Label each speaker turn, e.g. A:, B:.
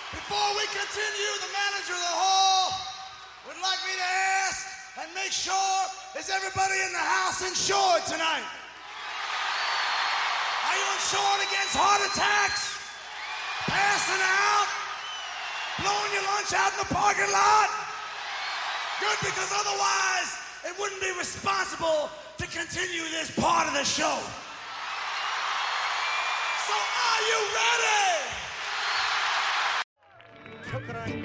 A: Before we continue, the manager of the hall would like me to ask and make sure, is everybody in the house insured tonight? Are you insured against heart attacks? Passing out? Blowing your lunch out in the parking lot? Good, because otherwise it wouldn't be responsible to continue this part of the show. So are you ready?